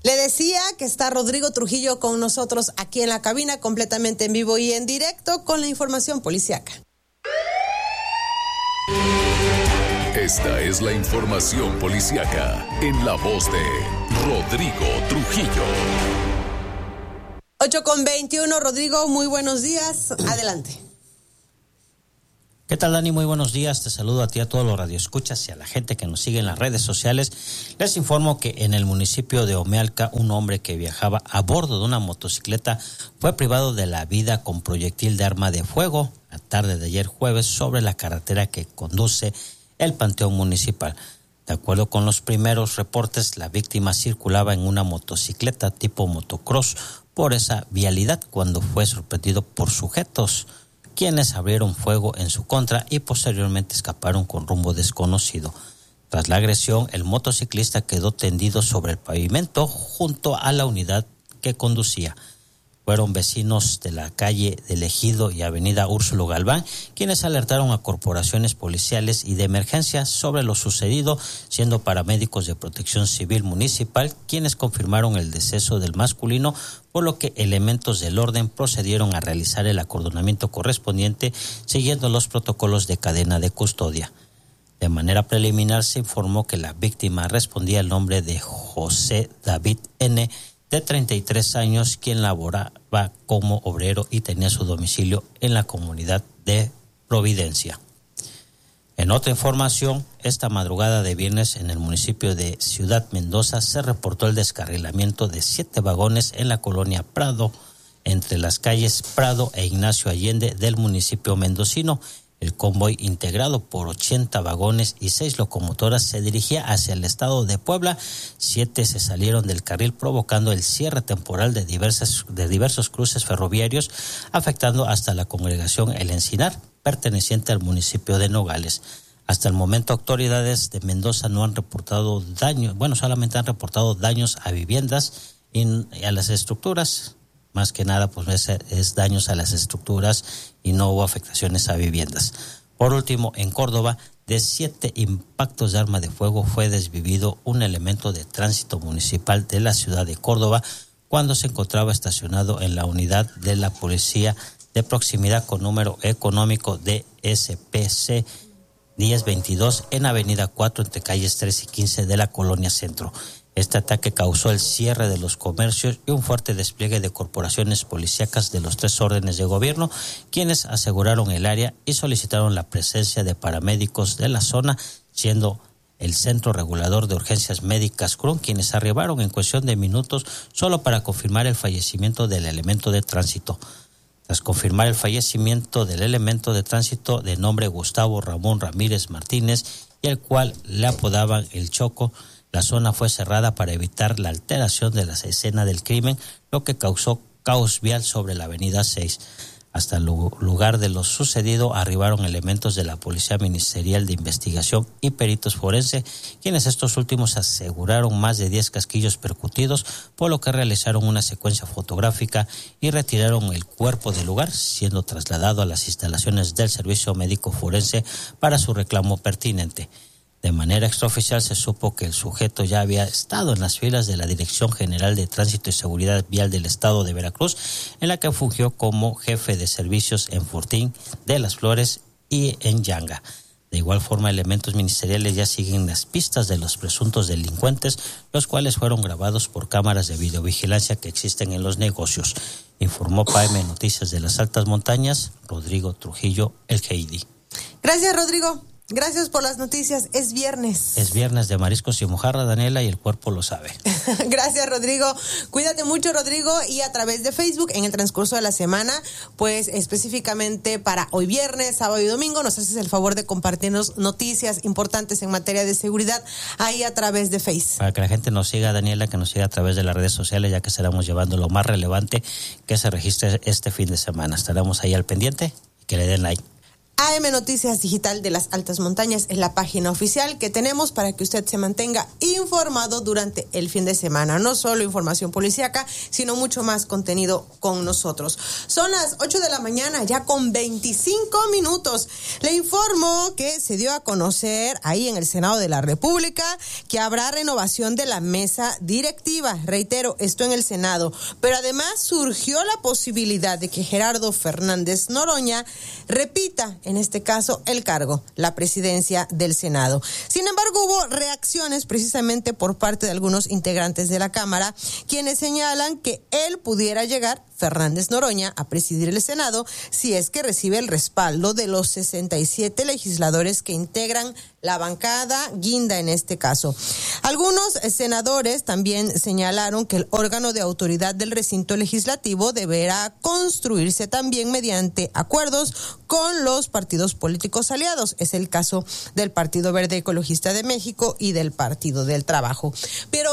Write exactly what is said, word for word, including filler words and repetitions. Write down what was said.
Le decía que está Rodrigo Trujillo con nosotros aquí en la cabina, completamente en vivo y en directo, con la información policíaca. Esta es la información policíaca en la voz de Rodrigo Trujillo. ocho con veintiuno, Rodrigo, muy buenos días. Adelante. ¿Qué tal, Dani? Muy buenos días. Te saludo a ti, a todos los radioescuchas y a la gente que nos sigue en las redes sociales. Les informo que en el municipio de Omealca, un hombre que viajaba a bordo de una motocicleta fue privado de la vida con proyectil de arma de fuego la tarde de ayer jueves sobre la carretera que conduce el Panteón Municipal. De acuerdo con los primeros reportes, la víctima circulaba en una motocicleta tipo motocross por esa vialidad cuando fue sorprendido por sujetos, quienes abrieron fuego en su contra y posteriormente escaparon con rumbo desconocido. Tras la agresión, el motociclista quedó tendido sobre el pavimento junto a la unidad que conducía. Fueron vecinos de la calle del Ejido y avenida Úrsulo Galván quienes alertaron a corporaciones policiales y de emergencia sobre lo sucedido, siendo paramédicos de Protección Civil Municipal quienes confirmaron el deceso del masculino, por lo que elementos del orden procedieron a realizar el acordonamiento correspondiente siguiendo los protocolos de cadena de custodia. De manera preliminar se informó que la víctima respondía al nombre de José David N., de treinta y tres años, quien laboraba como obrero y tenía su domicilio en la comunidad de Providencia. En otra información, esta madrugada de viernes en el municipio de Ciudad Mendoza se reportó el descarrilamiento de siete vagones en la colonia Prado, entre las calles Prado e Ignacio Allende del municipio mendocino. El convoy, integrado por ochenta vagones y seis locomotoras, se dirigía hacia el estado de Puebla. Siete se salieron del carril, provocando el cierre temporal de, diversas, de diversos cruces ferroviarios, afectando hasta la congregación El Encinar, perteneciente al municipio de Nogales. Hasta el momento, autoridades de Mendoza no han reportado daños, bueno, solamente han reportado daños a viviendas y a las estructuras. Más que nada, pues es, es daños a las estructuras y no hubo afectaciones a viviendas. Por último, en Córdoba, de siete impactos de arma de fuego fue desvivido un elemento de tránsito municipal de la ciudad de Córdoba cuando se encontraba estacionado en la unidad de la policía de proximidad con número económico D S P C diez veintidós en Avenida cuatro entre calles tres y quince de la Colonia Centro. Este ataque causó el cierre de los comercios y un fuerte despliegue de corporaciones policíacas de los tres órdenes de gobierno, quienes aseguraron el área y solicitaron la presencia de paramédicos de la zona, siendo el Centro Regulador de Urgencias Médicas C R U M quienes arribaron en cuestión de minutos solo para confirmar el fallecimiento del elemento de tránsito. Tras confirmar el fallecimiento del elemento de tránsito de nombre Gustavo Ramón Ramírez Martínez y el cual le apodaban El Choco, la zona fue cerrada para evitar la alteración de la escena del crimen, lo que causó caos vial sobre la avenida seis. Hasta el lugar de lo sucedido arribaron elementos de la Policía Ministerial de Investigación y peritos forenses, quienes estos últimos aseguraron más de diez casquillos percutidos, por lo que realizaron una secuencia fotográfica y retiraron el cuerpo del lugar, siendo trasladado a las instalaciones del Servicio Médico Forense para su reclamo pertinente. De manera extraoficial se supo que el sujeto ya había estado en las filas de la Dirección General de Tránsito y Seguridad Vial del Estado de Veracruz, en la que fungió como jefe de servicios en Fortín de las Flores y en Yanga. De igual forma, elementos ministeriales ya siguen las pistas de los presuntos delincuentes, los cuales fueron grabados por cámaras de videovigilancia que existen en los negocios. Informó P A E M Noticias de las Altas Montañas, Rodrigo Trujillo, el G I D. Gracias, Rodrigo. Gracias por las noticias. Es viernes. Es viernes de mariscos y mojarra, Daniela, y el cuerpo lo sabe. Gracias, Rodrigo. Cuídate mucho, Rodrigo, y a través de Facebook en el transcurso de la semana, pues específicamente para hoy viernes, sábado y domingo, nos haces el favor de compartirnos noticias importantes en materia de seguridad ahí a través de Facebook. Para que la gente nos siga, Daniela, que nos siga a través de las redes sociales, ya que estaremos llevando lo más relevante que se registre este fin de semana. Estaremos ahí al pendiente y que le den like. A M Noticias Digital de las Altas Montañas es la página oficial que tenemos para que usted se mantenga informado durante el fin de semana. No solo información policíaca, sino mucho más contenido con nosotros. Son las ocho de la mañana, ya con veinticinco minutos. Le informo que se dio a conocer ahí en el Senado de la República que habrá renovación de la mesa directiva. Reitero, esto en el Senado. Pero además surgió la posibilidad de que Gerardo Fernández Noroña repita, en este caso, el cargo, la presidencia del Senado. Sin embargo, hubo reacciones precisamente por parte de algunos integrantes de la Cámara, quienes señalan que él pudiera llegar, Fernández Noroña, a presidir el Senado si es que recibe el respaldo de los sesenta y siete legisladores que integran la bancada guinda en este caso. Algunos senadores también señalaron que el órgano de autoridad del recinto legislativo deberá construirse también mediante acuerdos con los partidos políticos aliados. Es el caso del Partido Verde Ecologista de México y del Partido del Trabajo. Pero